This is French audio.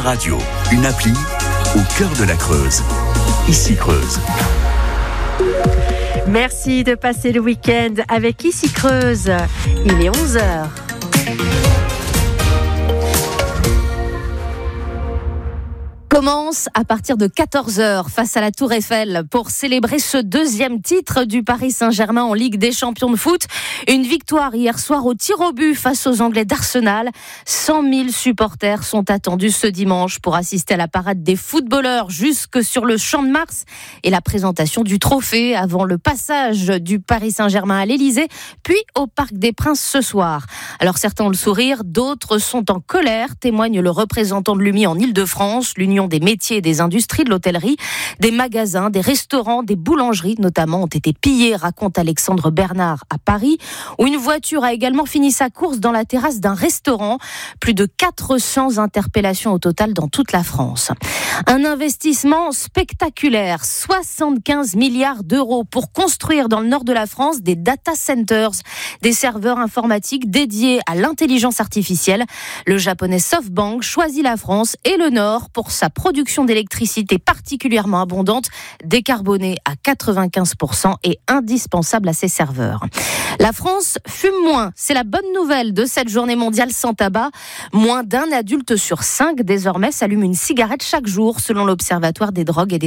radio, une appli au cœur de la Creuse. Ici Creuse. Merci de passer le week-end avec Ici Creuse. Il est 11h. Commence à partir de 14h face à la Tour Eiffel pour célébrer ce deuxième titre du Paris Saint-Germain en Ligue des Champions de foot. Une victoire hier soir au tir au but face aux Anglais d'Arsenal. 100 000 supporters sont attendus ce dimanche pour assister à la parade des footballeurs jusque sur le Champ de Mars et la présentation du trophée avant le passage du Paris Saint-Germain à l'Élysée, puis au Parc des Princes ce soir. Alors certains ont le sourire, d'autres sont en colère, témoigne le représentant de l'UMI en Île-de-France, l'Union des métiers et des industries de l'hôtellerie. Des magasins, des restaurants, des boulangeries notamment ont été pillés, raconte Alexandre Bernard à Paris, où une voiture a également fini sa course dans la terrasse d'un restaurant. Plus de 400 interpellations au total dans toute la France. Un investissement spectaculaire, 75 milliards d'euros pour construire dans le nord de la France des data centers, des serveurs informatiques dédiés à l'intelligence artificielle. Le japonais SoftBank choisit la France et le nord pour sa production d'électricité particulièrement abondante, décarbonée à 95% et indispensable à ses serveurs. La France fume moins, c'est la bonne nouvelle de cette journée mondiale sans tabac. Moins d'un adulte sur 5 désormais s'allume une cigarette chaque jour selon l'Observatoire des drogues et des